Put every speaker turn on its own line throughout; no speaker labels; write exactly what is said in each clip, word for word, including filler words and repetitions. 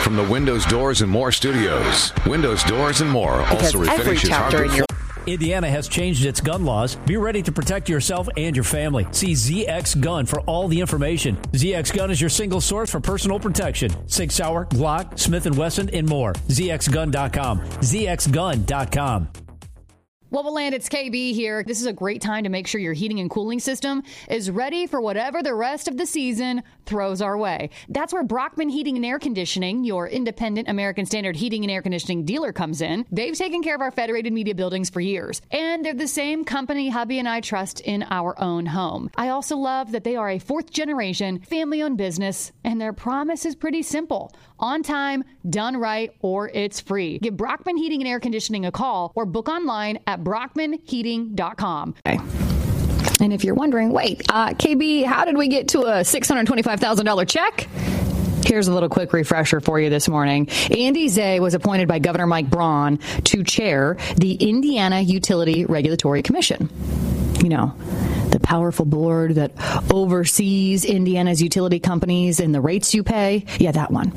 from the Windows Doors and More studios. Windows Doors and More
Because
also
every
refinishes
chapter
hardwood
in your
Indiana has changed its gun laws. Be ready to protect yourself and your family. See Z X Gun for all the information. Z X Gun is your single source for personal protection. Sig Sauer, Glock, Smith and Wesson, and more. Z X gun dot com. Z X gun dot com.
Woboland, it's K B here. This is a great time to make sure your heating and cooling system is ready for whatever the rest of the season throws our way. That's where Brockman Heating and Air Conditioning, your independent American Standard heating and air conditioning dealer, comes in. They've taken care of our Federated Media buildings for years, and they're the same company hubby and I trust in our own home. I also love that they are a fourth generation family-owned business, and their promise is pretty simple. On time, done right, or it's free. Give Brockman Heating and Air Conditioning a call or book online at brockman heating dot com.
Okay. And if you're wondering, wait, uh, K B, how did we get to a six hundred twenty-five thousand dollars check? Here's a little quick refresher for you this morning. Andy Zay was appointed by Governor Mike Braun to chair the Indiana Utility Regulatory Commission. You know, the powerful board that oversees Indiana's utility companies and the rates you pay. Yeah, that one.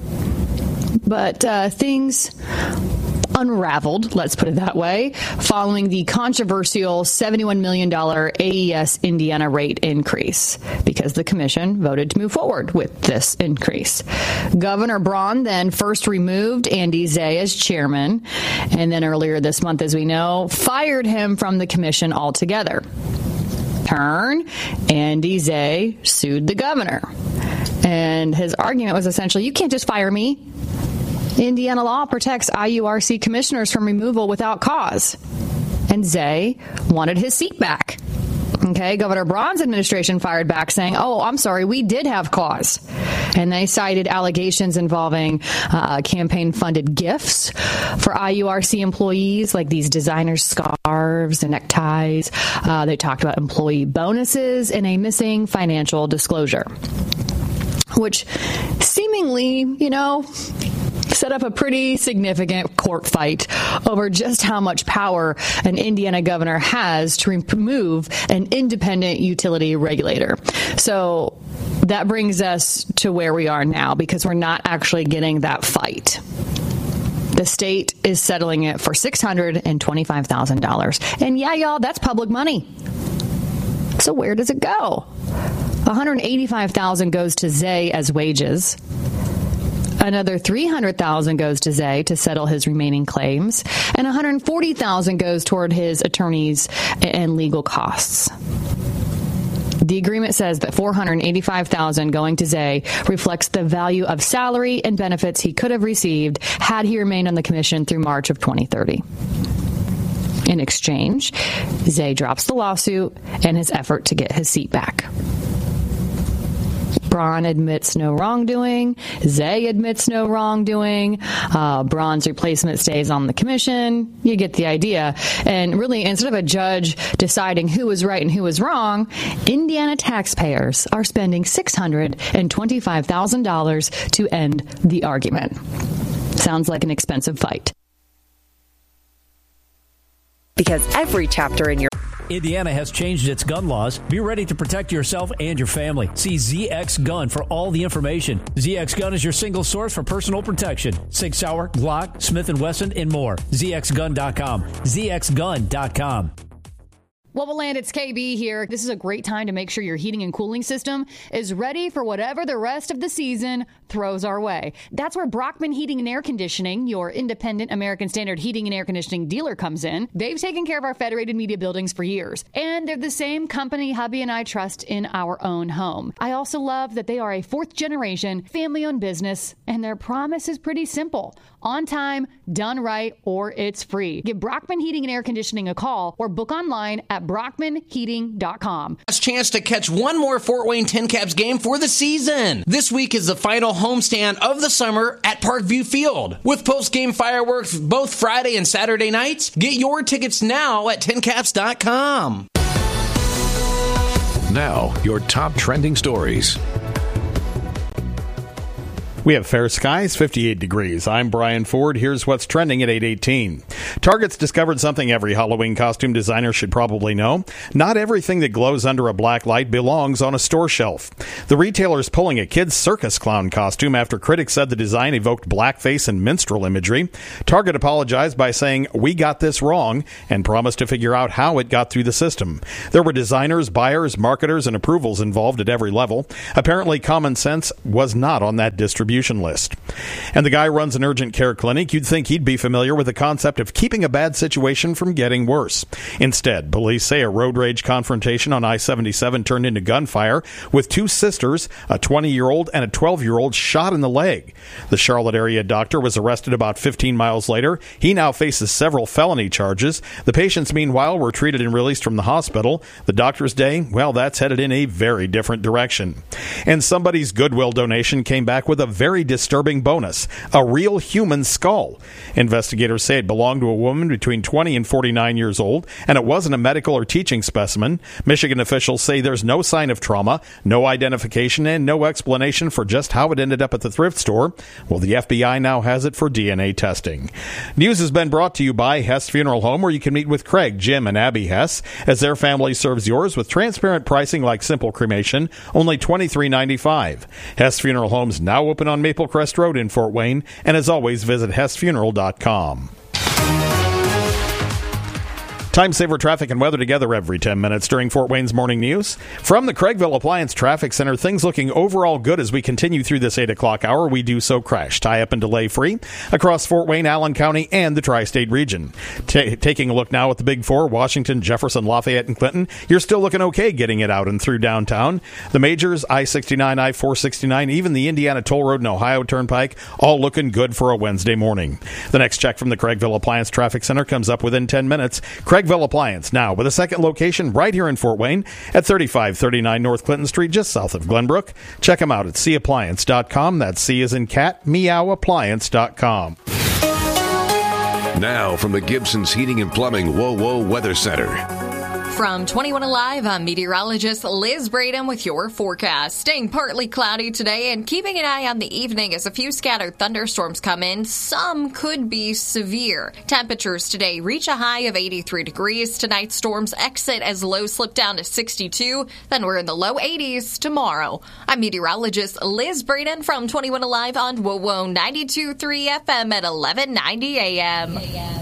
But uh, things unraveled, let's put it that way, following the controversial seventy-one million dollars A E S Indiana rate increase, because the commission voted to move forward with this increase. Governor Braun then first removed Andy Zay as chairman, and then earlier this month, as we know, fired him from the commission altogether. Turn, Andy Zay sued the governor. And his argument was essentially, you can't just fire me. Indiana law protects I U R C commissioners from removal without cause. And Zay wanted his seat back. Okay, Governor Braun's administration fired back saying, oh, I'm sorry, we did have cause. And they cited allegations involving uh, campaign-funded gifts for I U R C employees, like these designer scarves and neckties. Uh, they talked about employee bonuses and a missing financial disclosure, which seemingly, you know, set up a pretty significant court fight over just how much power an Indiana governor has to remove an independent utility regulator. So that brings us to where we are now, because we're not actually getting that fight. The state is settling it for six hundred twenty-five thousand dollars. And yeah, y'all, that's public money. So where does it go? one hundred eighty-five thousand dollars goes to Zay as wages. Another three hundred thousand dollars goes to Zay to settle his remaining claims, and one hundred forty thousand dollars goes toward his attorneys and legal costs. The agreement says that four hundred eighty-five thousand dollars going to Zay reflects the value of salary and benefits he could have received had he remained on the commission through March of twenty thirty. In exchange, Zay drops the lawsuit and his effort to get his seat back. Braun admits no wrongdoing. Zay admits no wrongdoing. Uh, Braun's replacement stays on the commission. You get the idea. And really, instead of a judge deciding who was right and who was wrong, Indiana taxpayers are spending six hundred twenty-five thousand dollars to end the argument. Sounds like an expensive fight. Because every chapter in your
Indiana has changed its gun laws. Be ready to protect yourself and your family. See Z X Gun for all the information. Z X Gun is your single source for personal protection. Sig Sauer, Glock, Smith and Wesson, and more. Z X gun dot com. Z X gun dot com.
Woboland, it's K B here. This is a great time to make sure your heating and cooling system is ready for whatever the rest of the season throws our way. That's where Brockman Heating and Air Conditioning, your independent American Standard heating and air conditioning dealer, comes in. They've taken care of our Federated Media buildings for years, and they're the same company hubby and I trust in our own home. I also love that they are a fourth generation family-owned business, and their promise is pretty simple. On time, done right, or it's free. Give Brockman Heating and Air Conditioning a call or book online at brockman heating dot com.
Last chance to catch one more Fort Wayne Tin Caps game for the season. This week is the final homestand of the summer at Parkview Field. With post-game fireworks both Friday and Saturday nights, get your tickets now at tin caps dot com.
Now, your top trending stories.
We have fair skies, fifty-eight degrees. I'm Brian Ford. Here's what's trending at eight eighteen. Target's discovered something every Halloween costume designer should probably know. Not everything that glows under a black light belongs on a store shelf. The retailer's pulling a kid's circus clown costume after critics said the design evoked blackface and minstrel imagery. Target apologized by saying, "We got this wrong," and promised to figure out how it got through the system. There were designers, buyers, marketers, and approvals involved at every level. Apparently, common sense was not on that distribution list. And the guy runs an urgent care clinic. You'd think he'd be familiar with the concept of keeping a bad situation from getting worse. Instead, police say a road rage confrontation on I seventy-seven turned into gunfire with two sisters, a twenty-year-old and a twelve-year-old, shot in the leg. The Charlotte area doctor was arrested about fifteen miles later. He now faces several felony charges. The patients, meanwhile, were treated and released from the hospital. The doctor's day, well, that's headed in a very different direction. And somebody's Goodwill donation came back with a very disturbing bonus, a real human skull. Investigators say it belonged to a woman between twenty and forty-nine years old, and it wasn't a medical or teaching specimen. Michigan officials say there's no sign of trauma, no identification, and no explanation for just how it ended up at the thrift store. Well, the F B I now has it for D N A testing. News has been brought to you by Hess Funeral Home, where you can meet with Craig, Jim, and Abby Hess as their family serves yours with transparent pricing like simple cremation, only twenty-three ninety-five. Hess Funeral Home's now open on Maple Crest Road in Fort Wayne, and as always, visit hess funeral dot com. Time saver traffic and weather together every ten minutes during Fort Wayne's Morning News. From the Craigville Appliance Traffic Center, things looking overall good as we continue through this eight o'clock hour. We do so crash, tie up and delay free across Fort Wayne, Allen County, and the tri-state region. Ta- taking a look now at the Big Four, Washington, Jefferson, Lafayette, and Clinton. You're still looking okay getting it out and through downtown. The majors, I sixty-nine, I four sixty-nine, even the Indiana Toll Road and Ohio Turnpike, all looking good for a Wednesday morning. The next check from the Craigville Appliance Traffic Center comes up within ten minutes. Craigville Appliance now with a second location right here in Fort Wayne at thirty-five thirty-nine North Clinton Street, just south of Glenbrook. Check them out at c appliance dot com. That's C as in cat, meow appliance dot com.
Now from the Gibson's Heating and Plumbing Whoa Whoa Weather Center.
From twenty-one Alive, I'm meteorologist Liz Braden with your forecast. Staying partly cloudy today and keeping an eye on the evening as a few scattered thunderstorms come in. Some could be severe. Temperatures today reach a high of eighty-three degrees. Tonight's storms exit as lows slip down to sixty-two. Then we're in the low eighties tomorrow. I'm meteorologist Liz Braden from twenty-one Alive on Whoa Whoa ninety-two point three F M at eleven ninety A M.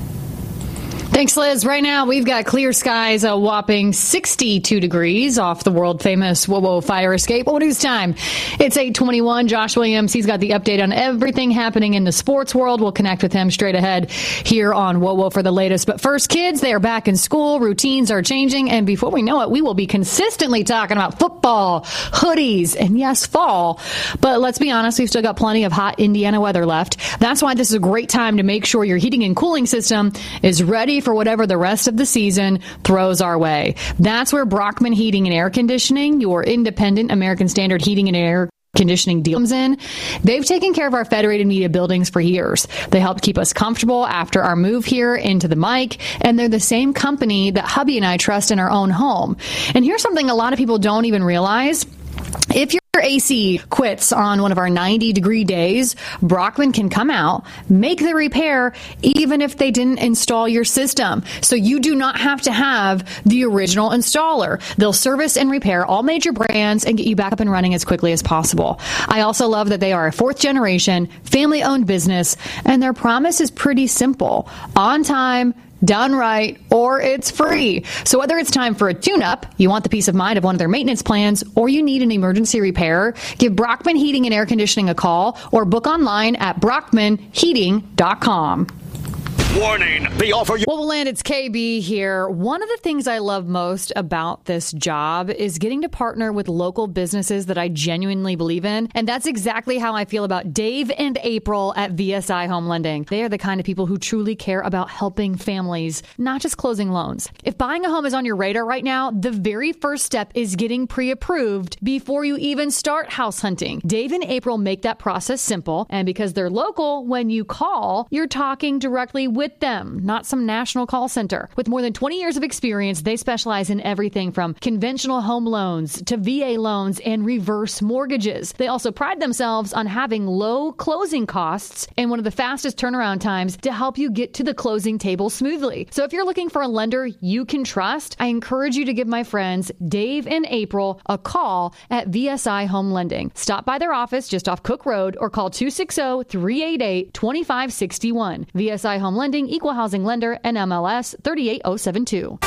Thanks, Liz. Right now, we've got clear skies, a whopping sixty-two degrees off the world-famous Whoa Whoa fire escape. What is time? It's eight twenty-one. Josh Williams, he's got the update on everything happening in the sports world. We'll connect with him straight ahead here on Whoa Whoa for the latest. But first, kids, they are back in school. Routines are changing. And before we know it, we will be consistently talking about football, hoodies, and yes, fall. But let's be honest, we've still got plenty of hot Indiana weather left. That's why this is a great time to make sure your heating and cooling system is ready for for whatever the rest of the season throws our way. That's where Brockman Heating and Air Conditioning, your independent American Standard heating and air conditioning deal, comes in. They've taken care of our Federated Media buildings for years. They helped keep us comfortable after our move here into the mic, and they're the same company that hubby and I trust in our own home. And here's something a lot of people don't even realize. If your A C quits on one of our ninety degree days, Brockman can come out, make the repair, even if they didn't install your system. So you do not have to have the original installer. They'll service and repair all major brands and get you back up and running as quickly as possible. I also love that they are a fourth generation, family owned business, and their promise is pretty simple. On time, done right, or it's free. So whether it's time for a tune-up, you want the peace of mind of one of their maintenance plans, or you need an emergency repair, give Brockman Heating and Air Conditioning a call or book online at brockman heating dot com.
Warning, the offer...
Well, we'll land, it's K B here. One of the things I love most about this job is getting to partner with local businesses that I genuinely believe in. And that's exactly how I feel about Dave and April at V S I Home Lending. They are the kind of people who truly care about helping families, not just closing loans. If buying a home is on your radar right now, the very first step is getting pre-approved before you even start house hunting. Dave and April make that process simple. And because they're local, when you call, you're talking directly with with them, not some national call center. With more than twenty years of experience, they specialize in everything from conventional home loans to V A loans and reverse mortgages. They also pride themselves on having low closing costs and one of the fastest turnaround times to help you get to the closing table smoothly. So if you're looking for a lender you can trust, I encourage you to give my friends Dave and April a call at V S I Home Lending. Stop by their office just off Cook Road or call two six zero, three eight eight, two five six one. V S I Home Lending, Equal Housing Lender, and M L S three eight zero seven two.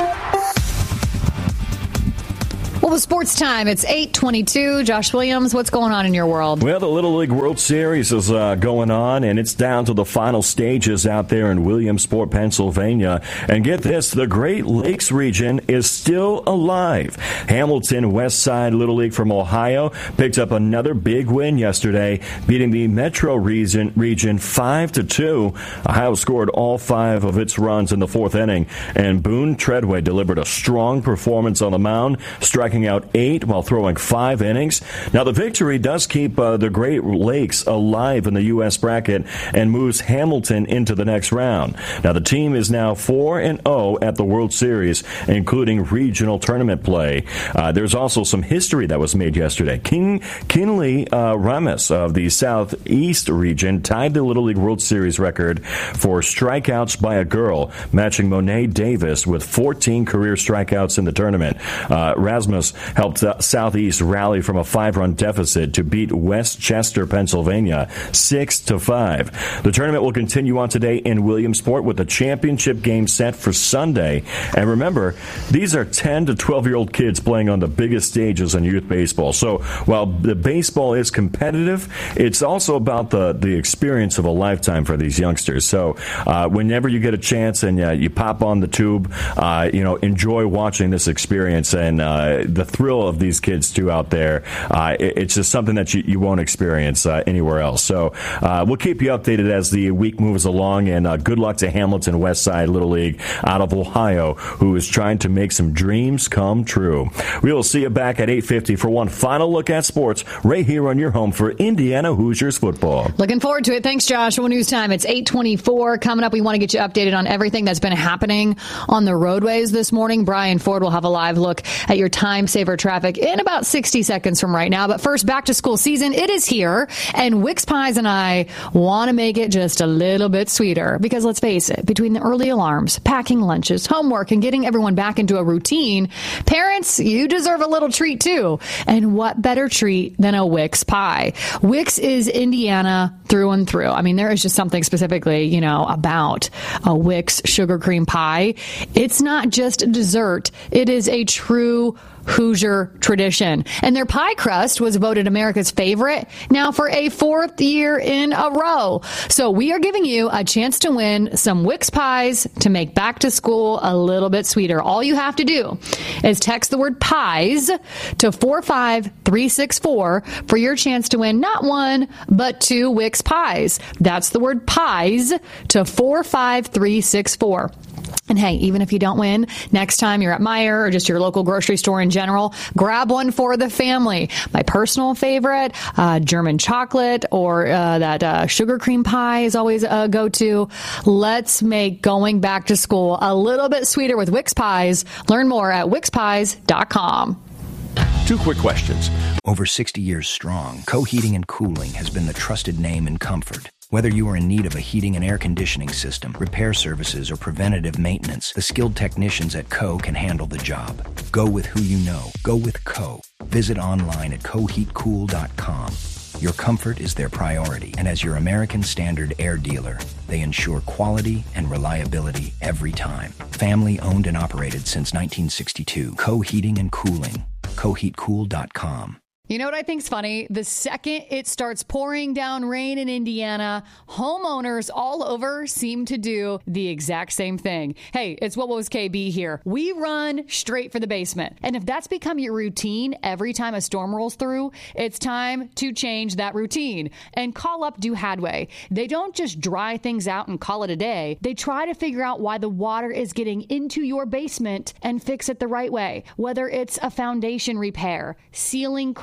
Well, with sports time, it's eight twenty-two. Josh Williams, what's going on in your world?
Well, the Little League World Series is uh, going on, and it's down to the final stages out there in Williamsport, Pennsylvania. And get this, the Great Lakes region is still alive. Hamilton West Side Little League from Ohio picked up another big win yesterday, beating the Metro region, region five to two. Ohio scored all five of its runs in the fourth inning, and Boone Treadway delivered a strong performance on the mound, striking out eight while throwing five innings. Now, the victory does keep uh, the Great Lakes alive in the U S bracket and moves Hamilton into the next round. Now, the team is now four and oh at the World Series, including regional tournament play. Uh, there's also some history that was made yesterday. King Kinley uh, Ramis of the Southeast region tied the Little League World Series record for strikeouts by a girl, matching Monet Davis with fourteen career strikeouts in the tournament. Uh, Rasmus helped uh, Southeast rally from a five-run deficit to beat Westchester, Pennsylvania, six to five. The tournament will continue on today in Williamsport with the championship game set for Sunday. And remember, these are ten to twelve-year-old kids playing on the biggest stages in youth baseball. So while the baseball is competitive, it's also about the, the experience of a lifetime for these youngsters. So uh, whenever you get a chance and uh, you pop on the tube, uh, you know, enjoy watching this experience and uh, the thrill of these kids too out there. Uh, it, it's just something that you, you won't experience uh, anywhere else. So uh, we'll keep you updated as the week moves along, and uh, good luck to Hamilton West Side Little League out of Ohio, who is trying to make some dreams come true. We will see you back at eight fifty for one final look at sports right here on your home for Indiana Hoosiers football.
Looking forward to it. Thanks, Josh. Well, news time. It's eight twenty-four. Coming up, we want to get you updated on everything that's been happening on the roadways this morning. Brian Ford will have a live look at your time saver traffic in about sixty seconds from right now. But first, back to school season. It is here, and Wix Pies and I want to make it just a little bit sweeter because let's face it, between the early alarms, packing lunches, homework, and getting everyone back into a routine, parents, you deserve a little treat too. And what better treat than a Wix pie? Wix is Indiana through and through. I mean, there is just something specifically, you know, about a Wix sugar cream pie. It's not just a dessert. It is a true Hoosier tradition. And their pie crust was voted America's favorite now for a fourth year in a row. So we are giving you a chance to win some Wix pies to make back to school a little bit sweeter. All you have to do is text the word pies to four five three six four for your chance to win not one, but two Wix pies. That's the word pies to four five three six four. And hey, even if you don't win, next time you're at Meijer or just your local grocery store in general, grab one for the family. My personal favorite, uh, German chocolate or uh, that uh, sugar cream pie is always a go-to. Let's make going back to school a little bit sweeter with Wix Pies. Learn more at wix pies dot com.
Two quick questions.
Over sixty years strong, Co Heating and Cooling has been the trusted name in comfort. Whether you are in need of a heating and air conditioning system, repair services, or preventative maintenance, the skilled technicians at Co can handle the job. Go with who you know. Go with Co. Visit online at co heat cool dot com. Your comfort is their priority, and as your American Standard air dealer, they ensure quality and reliability every time. Family owned and operated since nineteen sixty-two. Co Heating and Cooling. co heat cool dot com.
You know what I think's funny? The second it starts pouring down rain in Indiana, homeowners all over seem to do the exact same thing. Hey, it's What Was K B here. We run straight for the basement. And if that's become your routine every time a storm rolls through, it's time to change that routine and call up Duhadway. They don't just dry things out and call it a day. They try to figure out why the water is getting into your basement and fix it the right way. Whether it's a foundation repair, ceiling crack,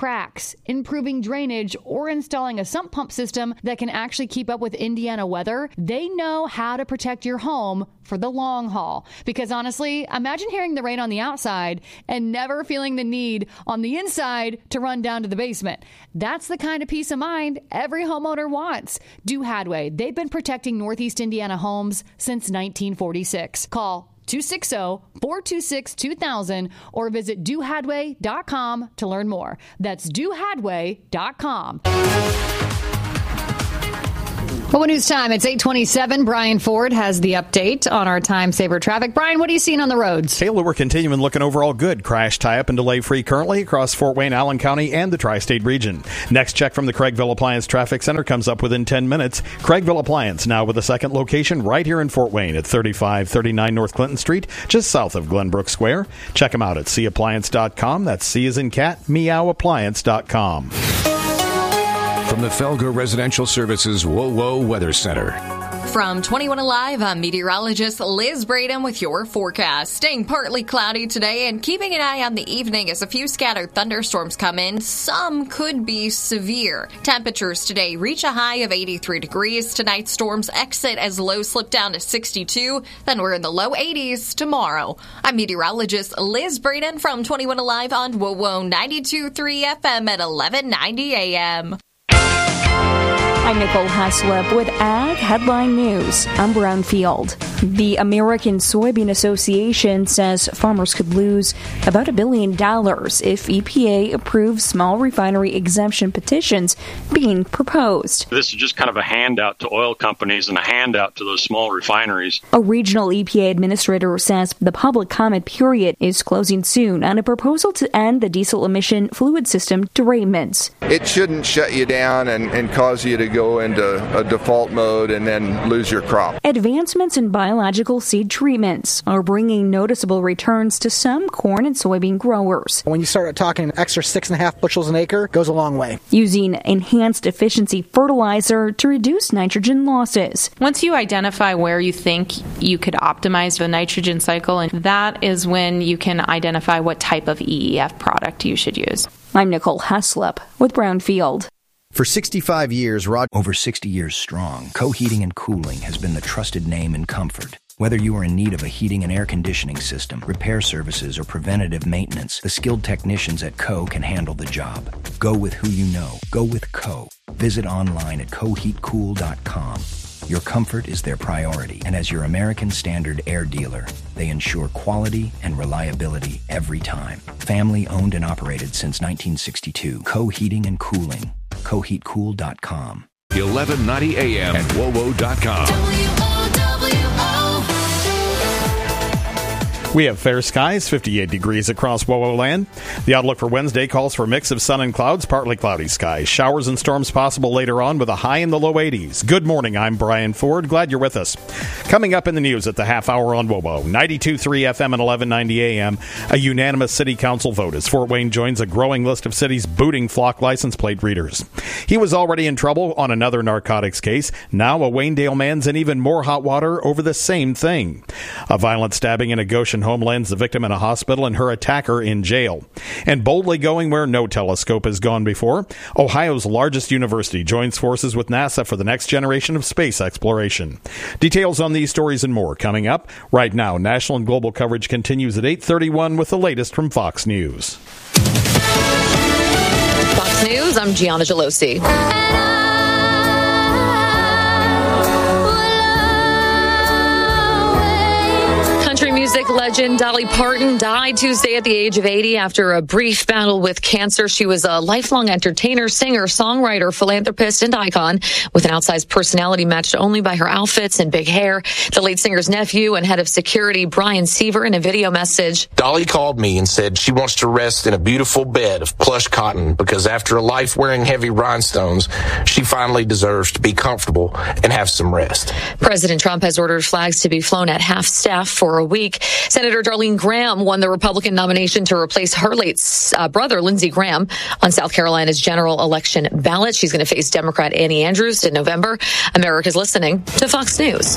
cracks, improving drainage, or installing a sump pump system that can actually keep up with Indiana weather, they know how to protect your home for the long haul. Because honestly, imagine hearing the rain on the outside and never feeling the need on the inside to run down to the basement. That's the kind of peace of mind every homeowner wants. Do Hadway. They've been protecting Northeast Indiana homes since nineteen forty-six. Call two six zero, four two six, two thousand or visit do hadway dot com to learn more. That's do hadway dot com.
Well, news time. It's eight twenty-seven. Brian Ford has the update on our time saver traffic. Brian, what are you seeing on the roads?
Taylor, we're continuing looking overall good. Crash tie-up and delay-free currently across Fort Wayne, Allen County, and the tri-state region. Next check from the Craigville Appliance Traffic Center comes up within ten minutes. Craigville Appliance now with a second location right here in Fort Wayne at thirty-five thirty-nine North Clinton Street, just south of Glenbrook Square. Check them out at c appliance dot com. That's C as in cat, meow appliance dot com.
From the Felger Residential Services Whoa Whoa Weather Center.
From twenty-one Alive, I'm meteorologist Liz Braden with your forecast. Staying partly cloudy today and keeping an eye on the evening as a few scattered thunderstorms come in. Some could be severe. Temperatures today reach a high of eighty-three degrees. Tonight, storms exit as lows slip down to sixty-two. Then we're in the low eighties tomorrow. I'm meteorologist Liz Braden from twenty-one Alive on Whoa Whoa ninety-two point three F M at eleven ninety A M.
I'm Nicole Haslip with Ag Headline News. I'm Brownfield. The American Soybean Association says farmers could lose about a billion dollars if E P A approves small refinery exemption petitions being proposed.
This is just kind of a handout to oil companies and a handout to those small refineries.
A regional E P A administrator says the public comment period is closing soon on a proposal to end the diesel emission fluid system derailments.
It shouldn't shut you down and, and cause you to go into a default mode and then lose your crop.
Advancements in biological seed treatments are bringing noticeable returns to some corn and soybean growers.
When you start talking an extra six and a half bushels an acre, goes a long way.
Using enhanced efficiency fertilizer to reduce nitrogen losses.
Once you identify where you think you could optimize the nitrogen cycle, and that is when you can identify what type of E E F product you should use.
I'm Nicole Haslip with Brownfield.
For sixty-five years, Rod, over sixty years strong, Co Heating and Cooling has been the trusted name in comfort. Whether you are in need of a heating and air conditioning system, repair services, or preventative maintenance, the skilled technicians at Co can handle the job. Go with who you know. Go with Co. Visit online at co heat cool dot com. Your comfort is their priority, and as your American Standard air dealer, they ensure quality and reliability every time. Family owned and operated since nineteen sixty-two. Co Heating and Cooling. co heat cool dot com.
eleven ninety A M at W O W O dot com.
We have fair skies, fifty-eight degrees across W O W O land. The outlook for Wednesday calls for a mix of sun and clouds, partly cloudy skies. Showers and storms possible later on with a high in the low eighties. Good morning, I'm Brian Ford. Glad you're with us. Coming up in the news at the half hour on W O W O, ninety-two point three F M and eleven ninety A M, a unanimous city council vote as Fort Wayne joins a growing list of cities booting flock license plate readers. He was already in trouble on another narcotics case. Now a Waynedale man's in even more hot water over the same thing. A violent stabbing in a Goshen home lands the victim in a hospital and her attacker in jail. And boldly going where no telescope has gone before, Ohio's largest university joins forces with NASA for the next generation of space exploration. Details on these stories and more coming up. Right now, national and global coverage continues at eight thirty-one with the latest from Fox News.
Fox News, I'm Gianna Gelosi. Country music legend Dolly Parton died Tuesday at the age of eighty after a brief battle with cancer. She was a lifelong entertainer, singer, songwriter, philanthropist, and icon with an outsized personality matched only by her outfits and big hair. The late singer's nephew and head of security, Brian Seaver, in a video message.
Dolly called me and said she wants to rest in a beautiful bed of plush cotton because after a life wearing heavy rhinestones, she finally deserves to be comfortable and have some rest.
President Trump has ordered flags to be flown at half staff for a week. Senator Darlene Graham won the Republican nomination to replace her late uh, brother, Lindsey Graham, on South Carolina's general election ballot. She's going to face Democrat Annie Andrews in November. America's listening to Fox News.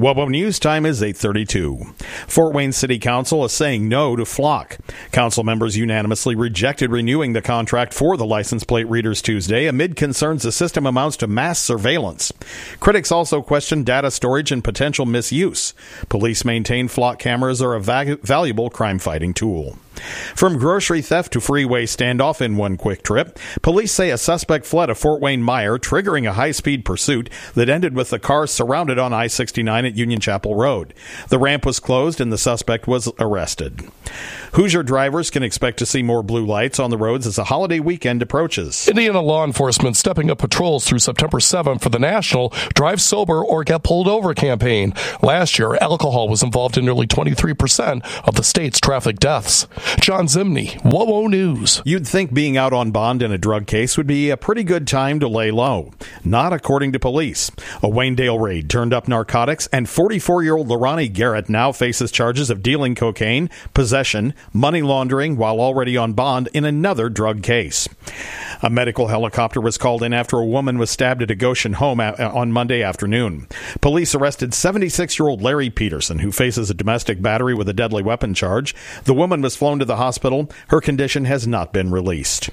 WOWO News time is eight thirty-two. Fort Wayne City Council is saying no to Flock. Council members unanimously rejected renewing the contract for the license plate readers Tuesday amid concerns the system amounts to mass surveillance. Critics also questioned data storage and potential misuse. Police maintain Flock cameras are a va- valuable crime-fighting tool. From grocery theft to freeway standoff in one quick trip, police say a suspect fled a Fort Wayne Meijer, triggering a high-speed pursuit that ended with the car surrounded on I sixty-nine at Union Chapel Road. The ramp was closed and the suspect was arrested. Hoosier drivers can expect to see more blue lights on the roads as the holiday weekend approaches.
Indiana law enforcement stepping up patrols through September seventh for the national Drive Sober or Get Pulled Over campaign. Last year, alcohol was involved in nearly twenty-three percent of the state's traffic deaths. John Zimney, WOWO News.
You'd think being out on bond in a drug case would be a pretty good time to lay low. Not according to police. A Waynedale raid turned up narcotics, and forty-four-year-old Lorani Garrett now faces charges of dealing cocaine, possession, money laundering while already on bond in another drug case. A medical helicopter was called in after a woman was stabbed at a Goshen home on Monday afternoon. Police arrested seventy-six-year-old Larry Peterson, who faces a domestic battery with a deadly weapon charge. The woman was flown to the hospital. Her condition has not been released.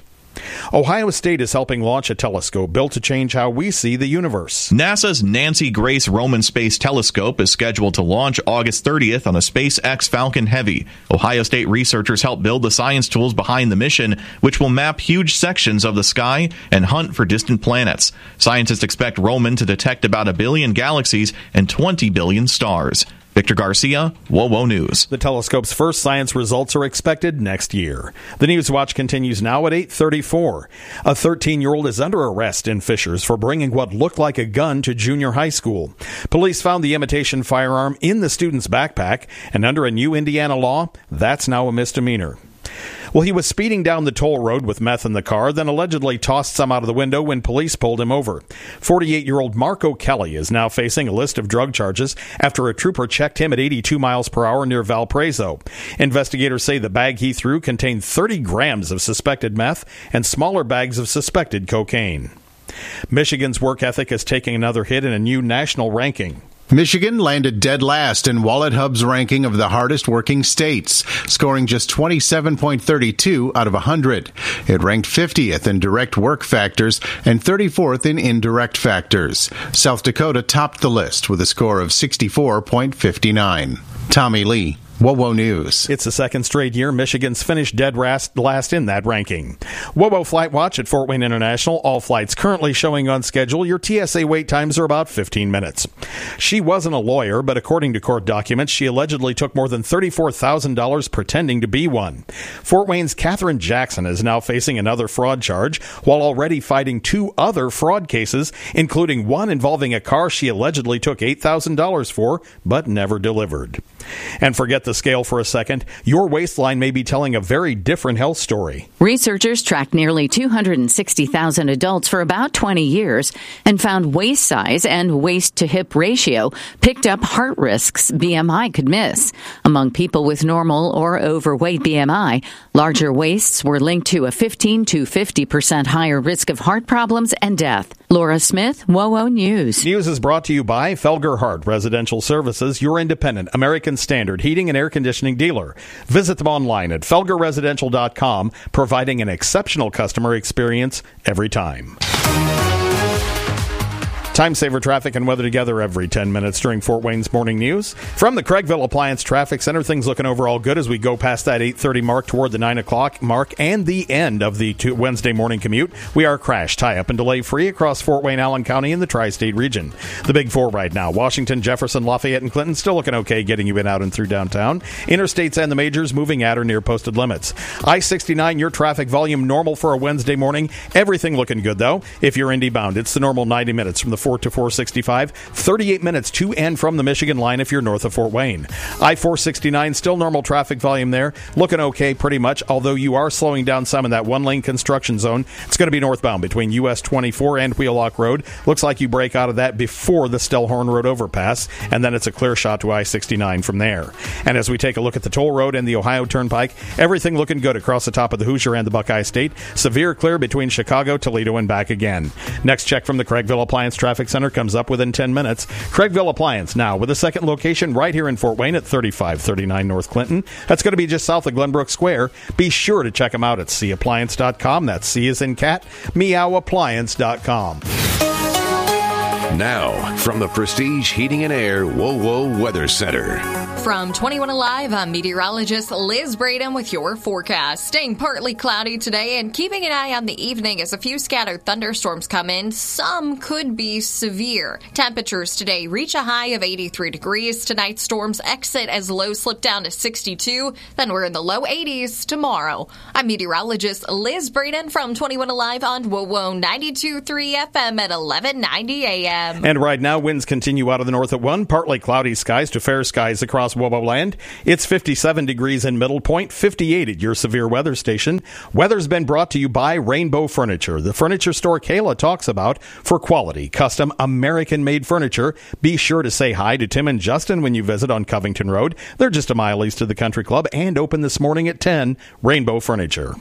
Ohio State is helping launch a telescope built to change how we see the universe.
NASA's Nancy Grace Roman Space Telescope is scheduled to launch August thirtieth on a SpaceX Falcon Heavy. Ohio State researchers helped build the science tools behind the mission, which will map huge sections of the sky and hunt for distant planets. Scientists expect Roman to detect about a billion galaxies and twenty billion stars. Victor Garcia, WOWO News.
The telescope's first science results are expected next year. The News Watch continues now at eight thirty-four. A thirteen-year-old is under arrest in Fishers for bringing what looked like a gun to junior high school. Police found the imitation firearm in the student's backpack, and under a new Indiana law, that's now a misdemeanor. Well, he was speeding down the toll road with meth in the car, then allegedly tossed some out of the window when police pulled him over. forty-eight-year-old Marco Kelly is now facing a list of drug charges after a trooper checked him at eighty-two miles per hour near Valparaiso. Investigators say the bag he threw contained thirty grams of suspected meth and smaller bags of suspected cocaine. Michigan's work ethic is taking another hit in a new national ranking.
Michigan landed dead last in WalletHub's ranking of the hardest working states, scoring just twenty-seven point three two out of one hundred. It ranked fiftieth in direct work factors and thirty-fourth in indirect factors. South Dakota topped the list with a score of sixty-four point five nine. Tommy Lee, WOWO News.
It's the second straight year Michigan's finished dead last in that ranking. WOWO Flight Watch at Fort Wayne International. All flights currently showing on schedule. Your T S A wait times are about fifteen minutes. She wasn't a lawyer, but according to court documents, she allegedly took more than thirty-four thousand dollars pretending to be one. Fort Wayne's Catherine Jackson is now facing another fraud charge, while already fighting two other fraud cases, including one involving a car she allegedly took eight thousand dollars for, but never delivered. And forget the scale for a second. Your waistline may be telling a very different health story.
Researchers tracked nearly two hundred sixty thousand adults for about twenty years and found waist size and waist-to-hip ratio picked up heart risks B M I could miss. Among people with normal or overweight B M I, larger waists were linked to a fifteen to fifty percent higher risk of heart problems and death. Laura Smith, WOWO News.
News is brought to you by Felger Hart Residential Services, your independent American Standard heating and air conditioning dealer. Visit them online at felger residential dot com, providing an exceptional customer experience every time. Time saver traffic and weather together every ten minutes during Fort Wayne's Morning News. From the Craigville Appliance Traffic Center, things looking overall good as we go past that eight thirty mark toward the nine o'clock mark and the end of the Wednesday morning commute. We are crash, tie-up, and delay-free across Fort Wayne, Allen County, and the tri-state region. The big four right now, Washington, Jefferson, Lafayette, and Clinton, still looking okay getting you in, out, and through downtown. Interstates and the majors moving at or near posted limits. I sixty-nine, your traffic volume normal for a Wednesday morning. Everything looking good, though. If you're Indy bound, it's the normal ninety minutes from the four to four sixty-five, thirty-eight minutes to and from the Michigan line if you're north of Fort Wayne. I four sixty-nine, still normal traffic volume there, looking okay pretty much, although you are slowing down some in that one-lane construction zone. It's going to be northbound between U S twenty-four and Wheelock Road. Looks like you break out of that before the Stellhorn Road overpass, and then it's a clear shot to I sixty-nine from there. And as we take a look at the toll road and the Ohio Turnpike, everything looking good across the top of the Hoosier and the Buckeye State. Severe clear between Chicago, Toledo, and back again. Next check from the Craigville Appliance Traffic Traffic Center comes up within ten minutes. Craigville Appliance now with a second location right here in Fort Wayne at thirty-five thirty-nine North Clinton. That's going to be just south of Glenbrook Square. Be sure to check them out at c appliance dot com. That's C as in cat, meow appliance dot com.
Now, from the Prestige Heating and Air Whoa Whoa Weather Center.
From twenty-one Alive, I'm meteorologist Liz Braden with your forecast. Staying partly cloudy today and keeping an eye on the evening as a few scattered thunderstorms come in. Some could be severe. Temperatures today reach a high of eighty-three degrees. Tonight's storms exit as lows slip down to sixty-two. Then we're in the low eighties tomorrow. I'm meteorologist Liz Braden from twenty-one Alive on Whoa Whoa ninety-two point three F M at eleven ninety A M.
And right now, winds continue out of the north at one. Partly cloudy skies to fair skies across Wobo Land. It's fifty-seven degrees in Middle Point, fifty-eight at your severe weather station. Weather's been brought to you by Rainbow Furniture, the furniture store Kayla talks about for quality, custom, American-made furniture. Be sure to say hi to Tim and Justin when you visit on Covington Road. They're just a mile east of the Country Club and open this morning at ten. Rainbow Furniture.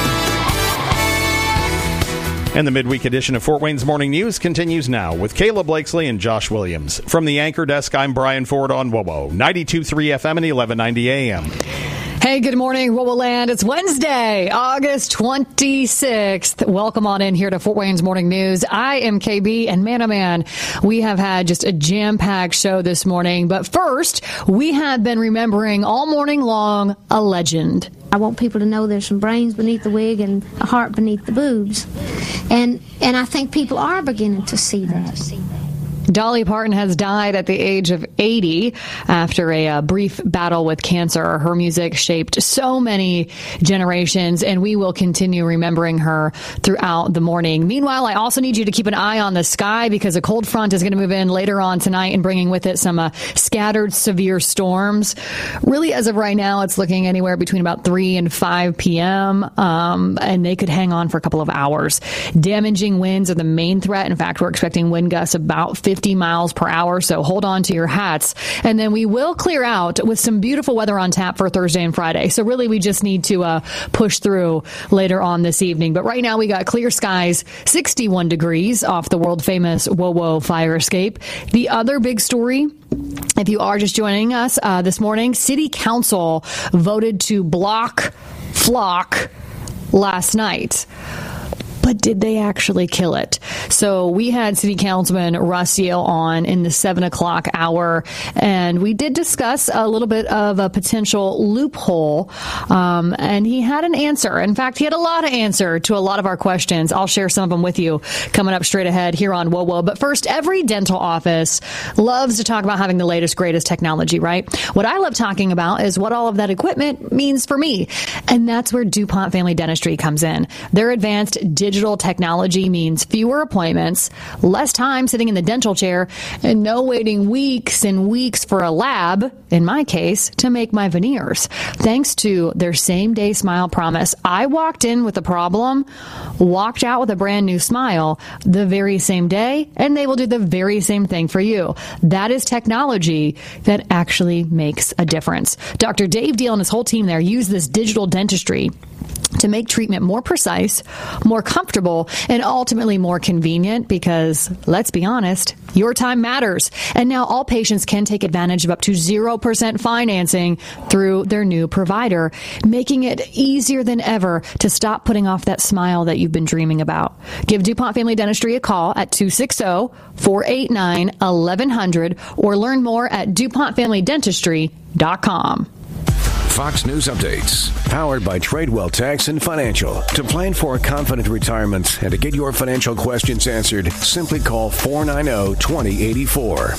And the midweek edition of Fort Wayne's Morning News continues now with Kayla Blakesley and Josh Williams. From the anchor desk, I'm Brian Ford on W O W ninety-two point three F M and eleven ninety A M.
Hey, good morning, Wobo Land. It's Wednesday, August twenty-sixth. Welcome on in here to Fort Wayne's Morning News. I am K B, and man, oh man, we have had just a jam-packed show this morning. But first, we have been remembering all morning long a legend.
I want people to know there's some brains beneath the wig and a heart beneath the boobs. And and I think people are beginning to see that.
Dolly Parton has died at the age of eighty after a uh, brief battle with cancer. Her music shaped so many generations, and we will continue remembering her throughout the morning. Meanwhile, I also need you to keep an eye on the sky because a cold front is going to move in later on tonight and bringing with it some uh, scattered severe storms. Really, as of right now, it's looking anywhere between about three and five p.m., um, and they could hang on for a couple of hours. Damaging winds are the main threat. In fact, we're expecting wind gusts about fifty miles per hour, so hold on to your hats. And then we will clear out with some beautiful weather on tap for Thursday and Friday. So really, we just need to uh, push through later on this evening. But right now, we got clear skies, sixty-one degrees off the world-famous Whoa Whoa fire escape. The other big story, if you are just joining us uh, this morning, City Council voted to block Flock last night. But did they actually kill it? So we had City Councilman Russ Yale on in the seven o'clock hour, and we did discuss a little bit of a potential loophole, um, and he had an answer. In fact, he had a lot of answer to a lot of our questions. I'll share some of them with you coming up straight ahead here on Whoa Whoa. But first, every dental office loves to talk about having the latest, greatest technology, right? What I love talking about is what all of that equipment means for me, and that's where DuPont Family Dentistry comes in. Their advanced digital Digital technology means fewer appointments, less time sitting in the dental chair, and no waiting weeks and weeks for a lab, in my case, to make my veneers. Thanks to their same-day smile promise, I walked in with a problem, walked out with a brand new smile the very same day, and they will do the very same thing for you. That is technology that actually makes a difference. Doctor Dave Deal and his whole team there use this digital dentistry to make treatment more precise, more comfortable, and ultimately more convenient because, let's be honest, your time matters. And now all patients can take advantage of up to zero percent financing through their new provider, making it easier than ever to stop putting off that smile that you've been dreaming about. Give DuPont Family Dentistry a call at two six zero, four eight nine, one one zero zero or learn more at DuPont Family Dentistry dot com.
Fox News Updates, powered by Tradewell Tax and Financial. To plan for a confident retirement and to get your financial questions answered, simply call four nine zero, two zero eight four.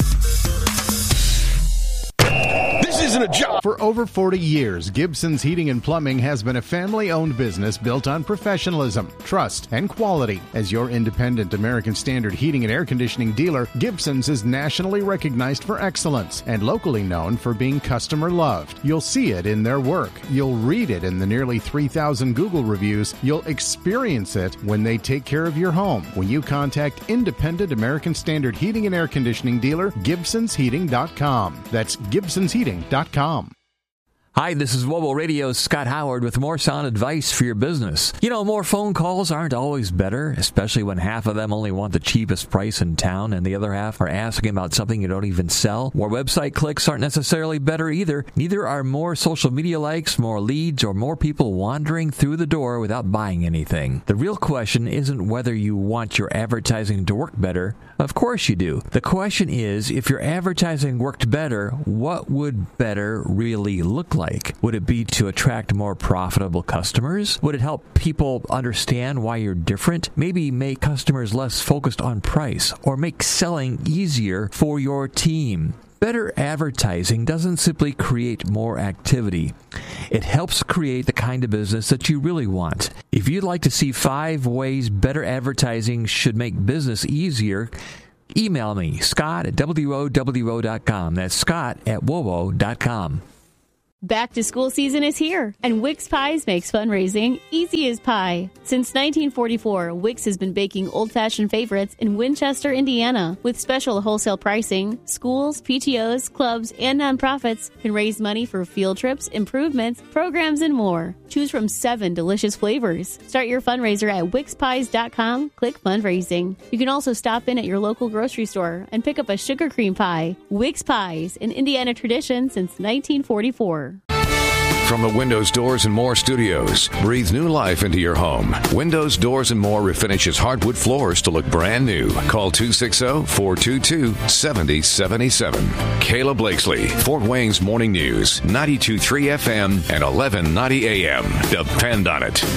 This isn't a job. For over forty years, Gibson's Heating and Plumbing has been a family-owned business built on professionalism, trust, and quality. As your independent American Standard heating and air conditioning dealer, Gibson's is nationally recognized for excellence and locally known for being customer-loved. You'll see it in their work. You'll read it in the nearly three thousand Google reviews. You'll experience it when they take care of your home. When you contact independent American Standard heating and air conditioning dealer, Gibsons Heating dot com. That's Gibsons Heating dot com.
Hi, this is Mobile Radio's Scott Howard with more sound advice for your business. You know, more phone calls aren't always better, especially when half of them only want the cheapest price in town and the other half are asking about something you don't even sell. More website clicks aren't necessarily better either. Neither are more social media likes, more leads, or more people wandering through the door without buying anything. The real question isn't whether you want your advertising to work better. Of course you do. The question is, if your advertising worked better, what would better really look like? Would it be to attract more profitable customers? Would it help people understand why you're different? Maybe make customers less focused on price or make selling easier for your team. Better advertising doesn't simply create more activity. It helps create the kind of business that you really want. If you'd like to see five ways better advertising should make business easier, email me, Scott at W O W O dot com. That's Scott at W O W O dot com.
Back to school season is here, and Wix Pies makes fundraising easy as pie. Since nineteen forty-four, Wix has been baking old-fashioned favorites in Winchester, Indiana. With special wholesale pricing, schools, P T Os, clubs, and nonprofits can raise money for field trips, improvements, programs, and more. Choose from seven delicious flavors. Start your fundraiser at Wix Pies dot com. Click fundraising. You can also stop in at your local grocery store and pick up a sugar cream pie. Wix Pies, an Indiana tradition since nineteen forty-four.
From the Windows, Doors, and More studios, breathe new life into your home. Windows, Doors, and More refinishes hardwood floors to look brand new. Call two six zero, four two two, seven zero seven seven. Kayla Blakesley, Fort Wayne's Morning News, ninety-two point three F M and eleven ninety A M. Depend on it.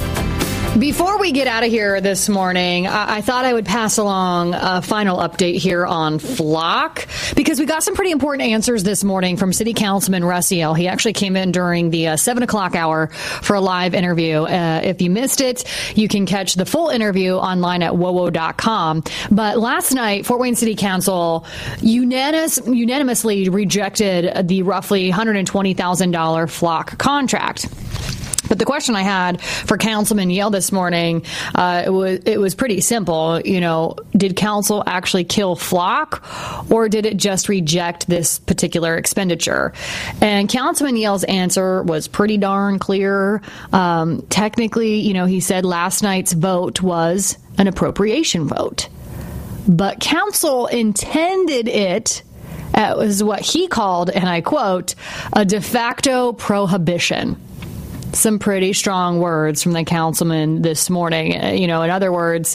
Before we get out of here this morning, I-, I thought I would pass along a final update here on Flock, because we got some pretty important answers this morning from City Councilman Russ Yale. He actually came in during the uh, seven o'clock hour for a live interview. Uh, if you missed it, you can catch the full interview online at W O W O dot com. But last night, Fort Wayne City Council unanimous, unanimously rejected the roughly one hundred twenty thousand dollars Flock contract. But the question I had for Councilman Yale this morning, uh, it was it was pretty simple. You know, did council actually kill Flock, or did it just reject this particular expenditure? And Councilman Yale's answer was pretty darn clear. Um, technically, you know, he said last night's vote was an appropriation vote, but council intended it as what he called, and I quote, a de facto prohibition. Some pretty strong words from the councilman this morning. You know, in other words,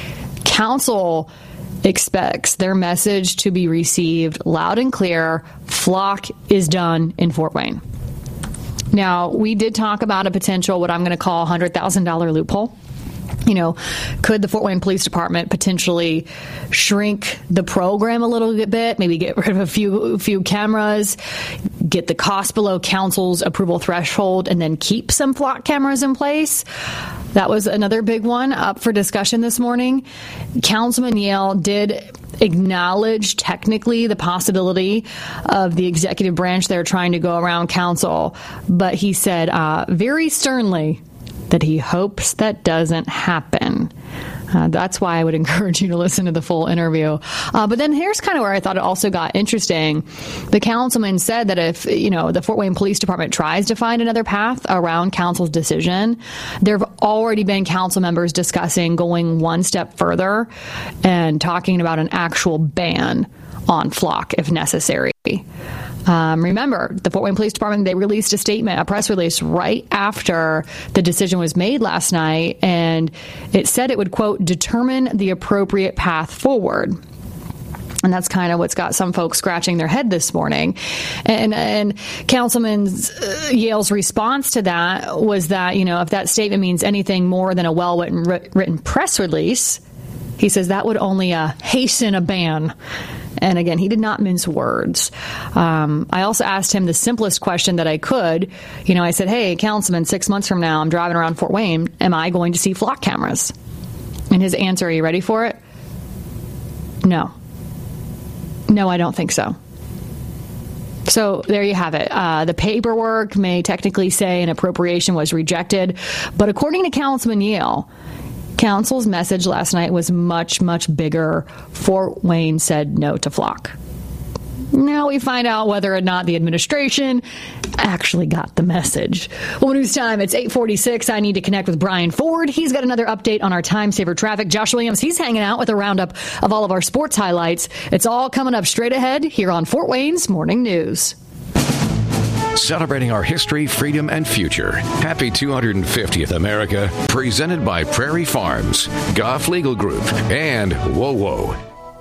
council expects their message to be received loud and clear. Flock is done in Fort Wayne. Now, we did talk about a potential, what I'm going to call one hundred thousand dollars loophole. You know, could the Fort Wayne Police Department potentially shrink the program a little bit, maybe get rid of a few few cameras, get the cost below council's approval threshold, and then keep some Flock cameras in place? That was another big one up for discussion this morning. Councilman Yale did acknowledge technically the possibility of the executive branch there trying to go around council, but he said uh, very sternly that he hopes that doesn't happen. Uh, that's why I would encourage you to listen to the full interview. Uh, but then here's kind of where I thought it also got interesting. The councilman said that if, you know, the Fort Wayne Police Department tries to find another path around council's decision, there have already been council members discussing going one step further and talking about an actual ban on Flock if necessary. Um, remember, the Fort Wayne Police Department, they released a statement, a press release right after the decision was made last night, and it said it would, quote, determine the appropriate path forward. And that's kind of what's got some folks scratching their head this morning. And and Councilman uh, Yale's response to that was that, you know, if that statement means anything more than a well-written written press release, he says that would only uh, hasten a ban. And again, he did not mince words. Um, I also asked him the simplest question that I could. You know, I said, hey, Councilman, six months from now, I'm driving around Fort Wayne. Am I going to see Flock cameras? And his answer, are you ready for it? No. No, I don't think so. So there you have it. Uh, the paperwork may technically say an appropriation was rejected, but according to Councilman Yale, council's message last night was much, much bigger. Fort Wayne said no to Flock.
Now we find out whether or not the administration actually got the message. Well, news time. It's eight forty-six. I need to connect with Brian Ford. He's got another update on our time saver traffic. Josh Williams, he's hanging out with a roundup of all of our sports highlights. It's all coming up straight ahead here on Fort Wayne's Morning News.
Celebrating our history, freedom, and future. Happy two hundred fiftieth America. Presented by Prairie Farms, Goff Legal Group, and Whoa Whoa.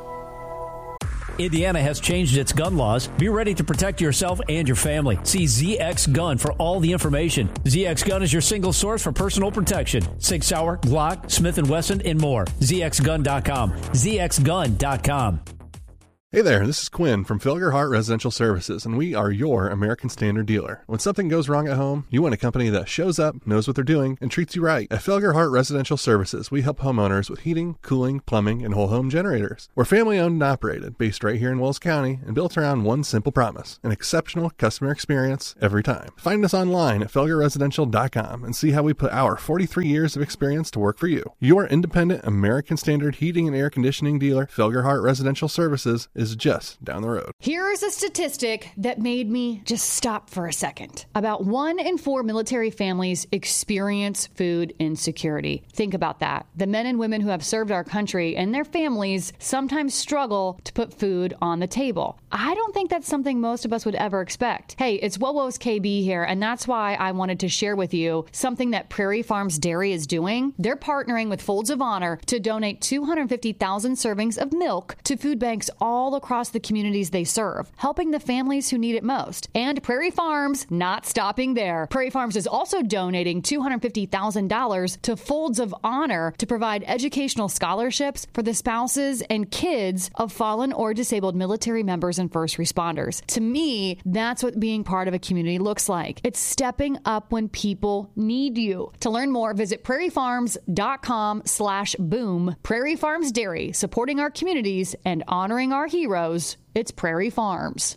Indiana has changed its gun laws. Be ready to protect yourself and your family. See Z X Gun for all the information. Z X Gun is your single source for personal protection. Sig Sauer, Glock, Smith and Wesson, and more. Z X gun dot com. Z X gun dot com.
Hey there, this is Quinn from Felger Hart Residential Services, and we are your American Standard dealer. When something goes wrong at home, you want a company that shows up, knows what they're doing, and treats you right. At Felger Hart Residential Services, we help homeowners with heating, cooling, plumbing, and whole home generators. We're family owned and operated, based right here in Wells County, and built around one simple promise: an exceptional customer experience every time. Find us online at felger residential dot com and see how we put our forty-three years of experience to work for you. Your independent American Standard heating and air conditioning dealer, Felger Hart Residential Services, is just down the road.
Here's a statistic that made me just stop for a second. About one in four military families experience food insecurity. Think about that. The men and women who have served our country and their families sometimes struggle to put food on the table. I don't think that's something most of us would ever expect. Hey, it's Whoa Whoa's K B here, and that's why I wanted to share with you something that Prairie Farms Dairy is doing. They're partnering with Folds of Honor to donate two hundred fifty thousand servings of milk to food banks all across the communities they serve, helping the families who need it most. And Prairie Farms not stopping there. Prairie Farms is also donating two hundred fifty thousand dollars to Folds of Honor to provide educational scholarships for the spouses and kids of fallen or disabled military members and first responders. To me, that's what being part of a community looks like. It's stepping up when people need you. To learn more, visit prairie farms dot com slash boom. Prairie Farms Dairy, supporting our communities and honoring our heroes. It's Prairie Farms.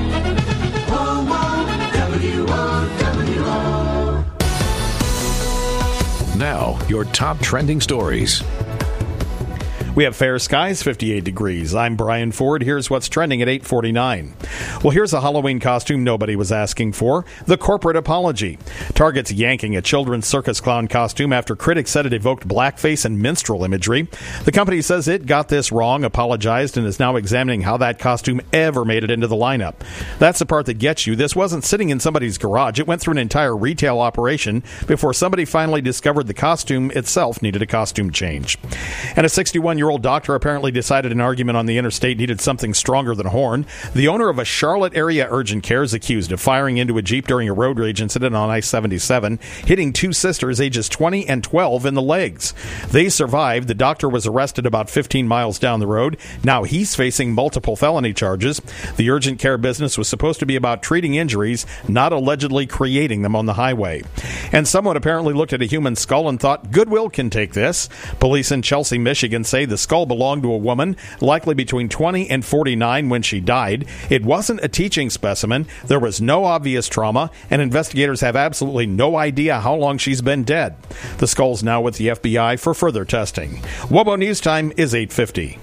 Whoa, whoa, W O W O.
Now, your top trending stories.
We have fair skies, fifty-eight degrees. I'm Brian Ford. Here's what's trending at eight forty-nine. Well, here's a Halloween costume nobody was asking for: the corporate apology. Target's yanking a children's circus clown costume after critics said it evoked blackface and minstrel imagery. The company says it got this wrong, apologized, and is now examining how that costume ever made it into the lineup. That's the part that gets you. This wasn't sitting in somebody's garage. It went through an entire retail operation before somebody finally discovered the costume itself needed a costume change. And a sixty-one-year-old doctor apparently decided an argument on the interstate needed something stronger than a horn. The owner of a Charlotte area urgent care is accused of firing into a Jeep during a road rage incident on I seventy-seven, hitting two sisters ages twenty and twelve in the legs. They survived. The doctor was arrested about fifteen miles down the road. Now he's facing multiple felony charges. The urgent care business was supposed to be about treating injuries, not allegedly creating them on the highway. And someone apparently looked at a human skull and thought, Goodwill can take this. Police in Chelsea, Michigan say the skull belonged to a woman, likely between twenty and forty-nine when she died. It wasn't a teaching specimen. There was no obvious trauma, and investigators have absolutely no idea how long she's been dead. The skull's now with the F B I for further testing. W O B O News Time is eight fifty.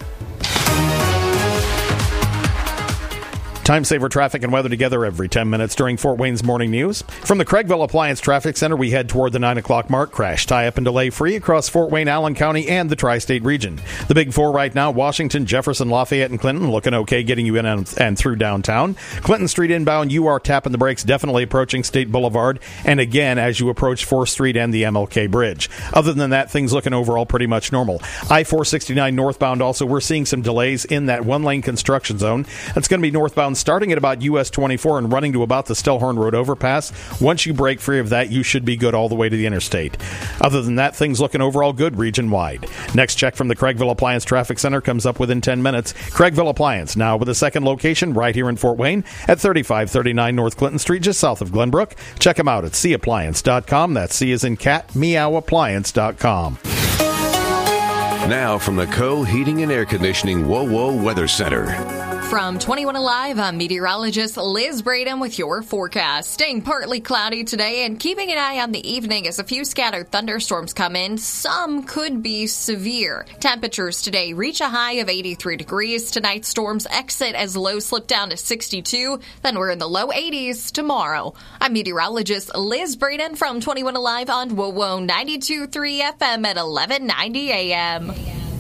Time saver traffic and weather together every ten minutes during Fort Wayne's Morning News. From the Craigville Appliance Traffic Center, we head toward the nine o'clock mark. Crash, tie-up, and delay free across Fort Wayne, Allen County, and the tri-state region. The big four right now: Washington, Jefferson, Lafayette, and Clinton, looking okay getting you in and, and through downtown. Clinton Street inbound, you are tapping the brakes, definitely approaching State Boulevard, and again as you approach fourth Street and the M L K Bridge. Other than that, things looking overall pretty much normal. I four sixty-nine northbound also, we're seeing some delays in that one-lane construction zone. That's going to be northbound starting at about U S twenty-four and running to about the Stellhorn Road overpass. Once you break free of that, you should be good all the way to the interstate. Other than that, things looking overall good region-wide. Next check from the Craigville Appliance Traffic Center comes up within ten minutes. Craigville Appliance, now with a second location right here in Fort Wayne at thirty-five thirty-nine North Clinton Street, just south of Glenbrook. Check them out at c appliance dot com. That's C as in cat, meow appliance dot com.
Now from the Co Heating and Air Conditioning W O W O Weather Center.
From twenty-one Alive, I'm meteorologist Liz Braden with your forecast. Staying partly cloudy today and keeping an eye on the evening as a few scattered thunderstorms come in. Some could be severe. Temperatures today reach a high of eighty-three degrees. Tonight's storms exit as lows slip down to sixty-two. Then we're in the low eighties tomorrow. I'm meteorologist Liz Braden from twenty-one Alive on W O W O ninety-two point three F M at eleven ninety A M.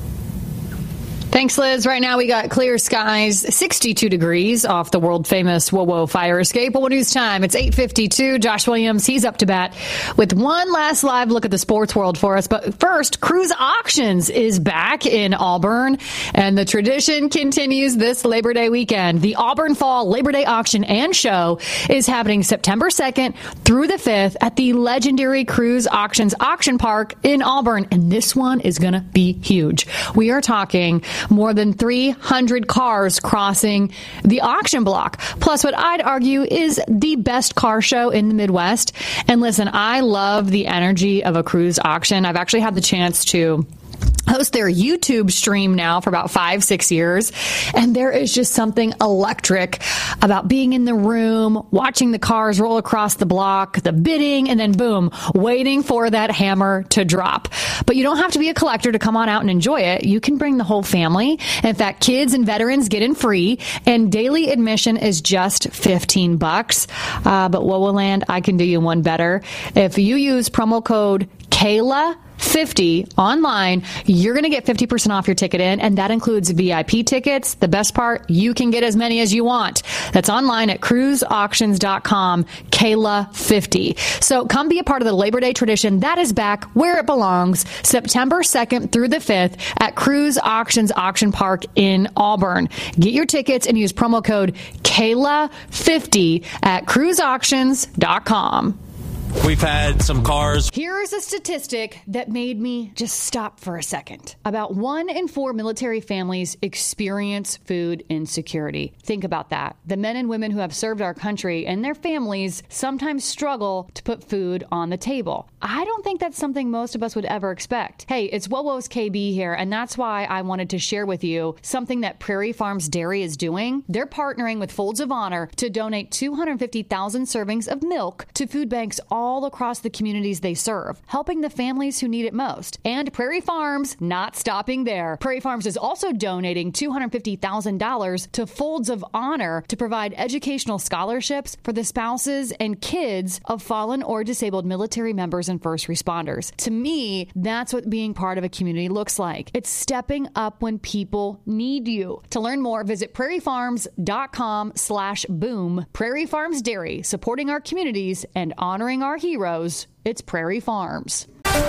Thanks, Liz. Right now we got clear skies, sixty-two degrees off the world-famous W O W O fire escape. Well, news time. It's eight fifty-two. Josh Williams, he's up to bat with one last live look at the sports world for us. But first, Cruise Auctions is back in Auburn, and the tradition continues this Labor Day weekend. The Auburn Fall Labor Day Auction and Show is happening September second through the fifth at the legendary Cruise Auctions Auction Park in Auburn, and this one is going to be huge. We are talking more than three hundred cars crossing the auction block. Plus, what I'd argue is the best car show in the Midwest. And listen, I love the energy of a Cruise auction. I've actually had the chance to host their YouTube stream now for about five, six years. And there is just something electric about being in the room, watching the cars roll across the block, the bidding, and then boom, waiting for that hammer to drop. But you don't have to be a collector to come on out and enjoy it. You can bring the whole family. In fact, kids and veterans get in free, and daily admission is just fifteen bucks. Uh, but Wowoland, I can do you one better. If you use promo code Kayla fifty online, you're going to get fifty percent off your ticket in, and that includes V I P tickets. The best part, you can get as many as you want. That's online at cruise auctions dot com, Kayla fifty. So come be a part of the Labor Day tradition that is back where it belongs, September second through the fifth at Cruise Auctions Auction Park in Auburn. Get your tickets and use promo code Kayla fifty at cruise auctions dot com.
We've had some cars.
Here's a statistic that made me just stop for a second. About one in four military families experience food insecurity. Think about that. The men and women who have served our country and their families sometimes struggle to put food on the table. I don't think that's something most of us would ever expect. Hey, it's W O W O's K B here, and that's why I wanted to share with you something that Prairie Farms Dairy is doing. They're partnering with Folds of Honor to donate two hundred fifty thousand servings of milk to food banks all all across the communities they serve, helping the families who need it most. And Prairie Farms not stopping there. Prairie Farms is also donating two hundred fifty thousand dollars to Folds of Honor to provide educational scholarships for the spouses and kids of fallen or disabled military members and first responders. To me, that's what being part of a community looks like. It's stepping up when people need you. To learn more, visit prairie farms dot com slash boom. Prairie Farms Dairy, supporting our communities and honoring our heroes. It's Prairie Farms.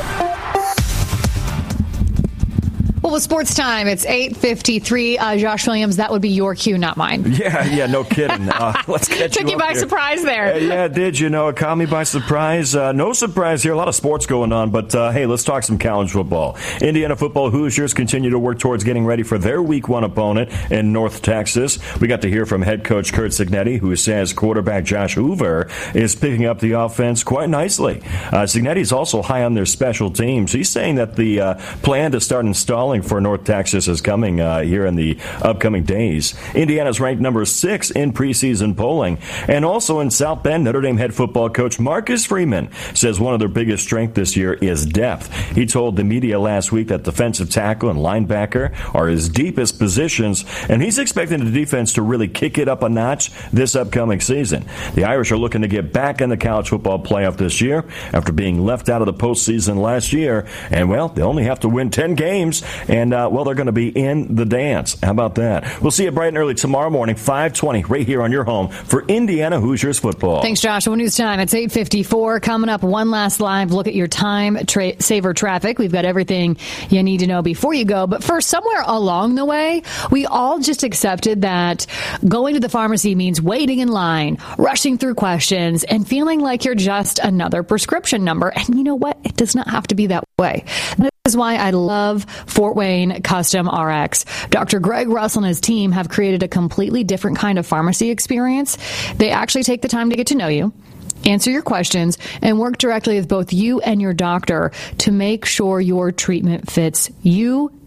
Well, with sports time, it's eight fifty-three. Uh, Josh Williams, that would be your cue, not mine.
Yeah, yeah, no kidding. Uh, let's catch
Took
you,
you by
here.
surprise there.
Uh, yeah, did you know? It caught me by surprise. Uh, no surprise here. A lot of sports going on, but uh, hey, let's talk some college football. Indiana football Hoosiers continue to work towards getting ready for their week one opponent in North Texas. We got to hear from head coach Curt Cignetti, who says quarterback Josh Hoover is picking up the offense quite nicely. Uh, Cignetti is also high on their special teams. He's saying that the uh, plan to start installing for North Texas is coming uh, here in the upcoming days. Indiana's ranked number six in preseason polling. And also in South Bend, Notre Dame head football coach Marcus Freeman says one of their biggest strengths this year is depth. He told the media last week that defensive tackle and linebacker are his deepest positions, and he's expecting the defense to really kick it up a notch this upcoming season. The Irish are looking to get back in the college football playoff this year after being left out of the postseason last year. And, well, they only have to win ten games, and, uh, well, they're going to be in the dance. How about that? We'll see you bright and early tomorrow morning, five twenty, right here on your home for Indiana Hoosiers football.
Thanks, Josh. Well, news time. It's eight fifty-four. Coming up, one last live look at your time tra- saver traffic. We've got everything you need to know before you go. But first, somewhere along the way, we all just accepted that going to the pharmacy means waiting in line, rushing through questions, and feeling like you're just another prescription number. And you know what? It does not have to be that way. That is why I love Fort Wayne Custom R X. Doctor Greg Russell and his team have created a completely different kind of pharmacy experience. They actually take the time to get to know you, answer your questions, and work directly with both you and your doctor to make sure your treatment fits you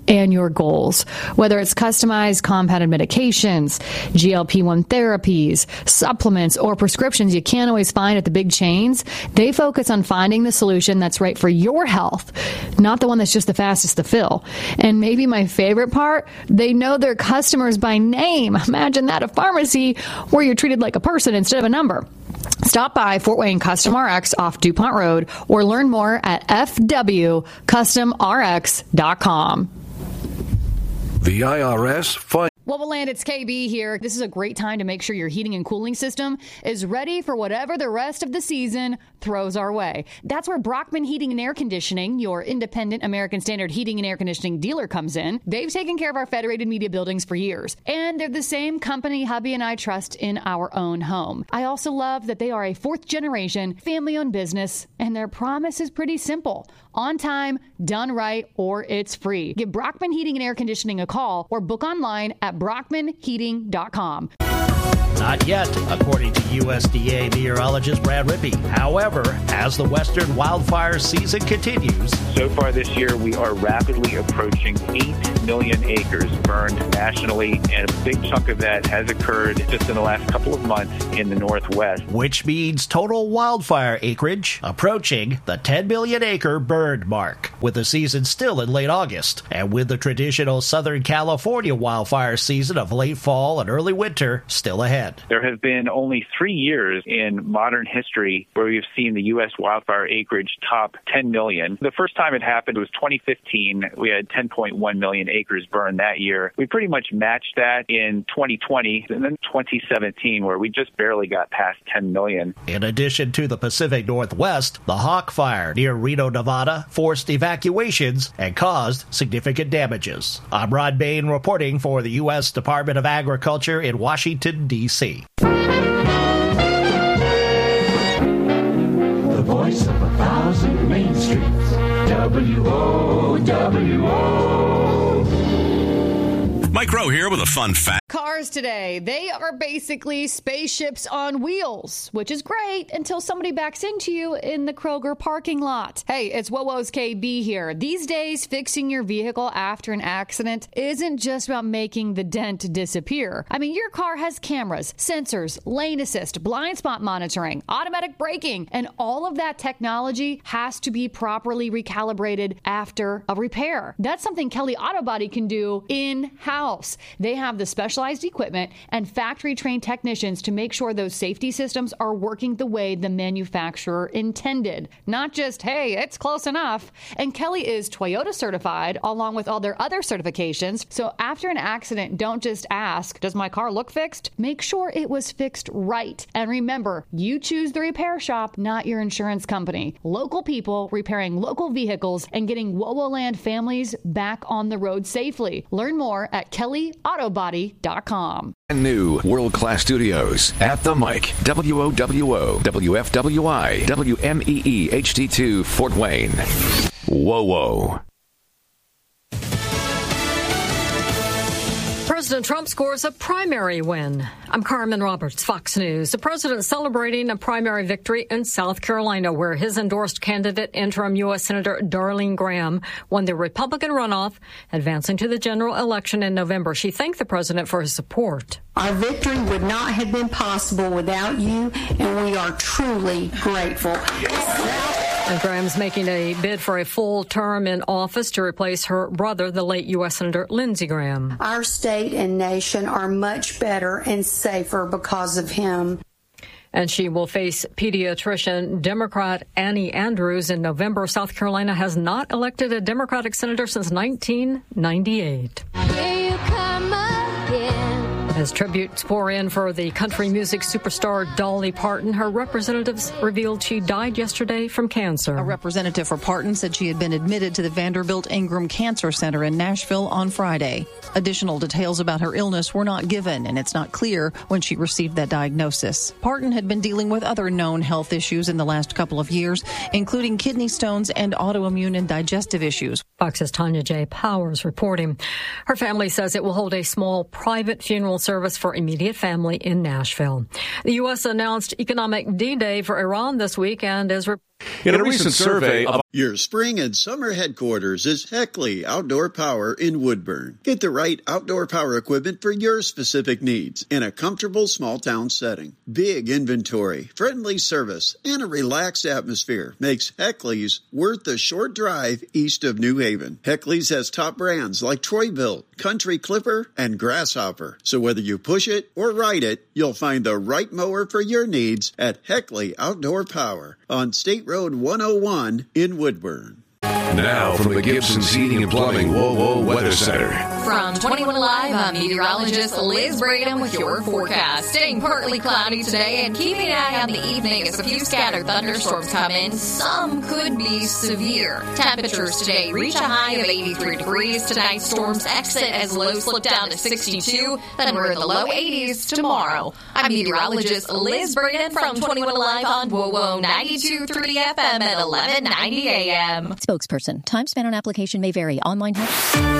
and your goals. Whether it's customized compounded medications, G L P one therapies, supplements, or prescriptions you can't always find at the big chains, they focus on finding the solution that's right for your health, not the one that's just the fastest to fill. And maybe my favorite part, they know their customers by name. Imagine that, a pharmacy where you're treated like a person instead of a number. Stop by Fort Wayne Custom R X off DuPont Road or learn more at f w custom r x dot com.
The I R S Fund.
Woboland, it's K B here. This is a great time to make sure your heating and cooling system is ready for whatever the rest of the season throws our way. That's where Brockman Heating and Air Conditioning, your independent American Standard heating and air conditioning dealer, comes in. They've taken care of our Federated Media buildings for years, and they're the same company hubby and I trust in our own home. I also love that they are a fourth generation family-owned business, and their promise is pretty simple. On time, done right, or it's free. Give Brockman Heating and Air Conditioning a call or book online at brockman heating dot com.
Not yet, according to U S D A meteorologist Brad Rippey. However, as the western wildfire season continues,
so far this year we are rapidly approaching eight million acres burned nationally, and a big chunk of that has occurred just in the last couple of months in the Northwest.
Which means total wildfire acreage approaching the ten million acre burned mark, with the season still in late August, and with the traditional Southern California wildfire season of late fall and early winter still ahead.
There have been only three years in modern history where we've seen the U S wildfire acreage top ten million. The first time it happened was twenty fifteen. We had ten point one million acres burned that year. We pretty much matched that in twenty twenty and then twenty seventeen, where we just barely got past ten million.
In addition to the Pacific Northwest, the Hawk Fire near Reno, Nevada forced evacuations and caused significant damages. I'm Rod Bain reporting for the U S Department of Agriculture in Washington, D C
The voice of a thousand Main Streets, W O W O.
Mike Rowe here with a fun fact.
Cars today, they are basically spaceships on wheels, which is great until somebody backs into you in the Kroger parking lot. Hey, it's WoWo's K B here. These days, fixing your vehicle after an accident isn't just about making the dent disappear. I mean, your car has cameras, sensors, lane assist, blind spot monitoring, automatic braking, and all of that technology has to be properly recalibrated after a repair. That's something Kelly Auto Body can do in-house. They have the special equipment and factory-trained technicians to make sure those safety systems are working the way the manufacturer intended. Not just, hey, it's close enough. And Kelly is Toyota certified along with all their other certifications. So after an accident, don't just ask, does my car look fixed? Make sure it was fixed right. And remember, you choose the repair shop, not your insurance company. Local people repairing local vehicles and getting WoWoland families back on the road safely. Learn more at kelly auto body dot com.
New world-class studios at the Mic, W O W O, W F W I, W M E E H D two, Fort Wayne. Whoa, whoa.
President Trump scores a primary win. I'm Carmen Roberts, Fox News. The president celebrating a primary victory in South Carolina, where his endorsed candidate, interim U S Senator Darlene Graham, won the Republican runoff, advancing to the general election in November. She thanked the president for his support.
Our victory would not have been possible without you, and we are truly grateful.
And Graham's making a bid for a full term in office to replace her brother, the late U S Senator Lindsey Graham.
Our state and nation are much better and safer because of him.
And she will face pediatrician Democrat Annie Andrews in November. South Carolina has not elected a Democratic senator since nineteen ninety-eight.
Here you come again.
As tributes pour in for the country music superstar Dolly Parton, her representatives revealed she died yesterday from cancer.
A representative for Parton said she had been admitted to the Vanderbilt Ingram Cancer Center in Nashville on Friday. Additional details about her illness were not given, and it's not clear when she received that diagnosis. Parton had been dealing with other known health issues in the last couple of years, including kidney stones and autoimmune and digestive issues.
Fox's Tanya J. Powers reporting. Her family says it will hold a small private funeral service for immediate family in Nashville. The U S announced economic D-Day for Iran this week and is reporting
In a recent survey of
your spring and summer headquarters is Heckley Outdoor Power in Woodburn. Get the right outdoor power equipment for your specific needs in a comfortable small town setting. Big inventory, friendly service, and a relaxed atmosphere makes Heckley's worth the short drive east of New Haven. Heckley's has top brands like Troy-Bilt, Country Clipper, and Grasshopper. So whether you push it or ride it, you'll find the right mower for your needs at Heckley Outdoor Power on State Road one oh one in Woodburn.
Now from the Gibson's Heating and Plumbing Whoa Whoa Weather Center.
From twenty-one Alive, I'm meteorologist Liz Braden with your forecast. Staying partly cloudy today and keeping an eye on the evening as a few scattered thunderstorms come in. Some could be severe. Temperatures today reach a high of eighty-three degrees. Tonight, storms exit as lows slip down to sixty-two. Then we're in the low eighties tomorrow. I'm meteorologist Liz Braden from twenty-one Alive on Whoa Whoa ninety-two point three F M at eleven ninety A M.
Spokesperson. Time spent on application may vary. Online help.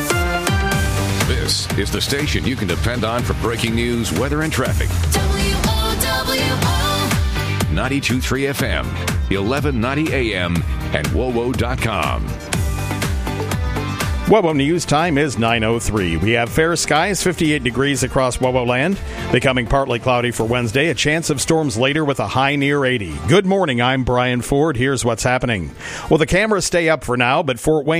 This is the station you can depend on for breaking news, weather, and traffic.
W O W O
ninety-two point three F M, eleven ninety A M, and W O W O dot com.
W O W O News time is nine oh three. We have fair skies, fifty-eight degrees across W O W O land. Becoming partly cloudy for Wednesday. A chance of storms later with a high near eighty. Good morning. I'm Brian Ford. Here's what's happening. Well, the cameras stay up for now, but Fort Wayne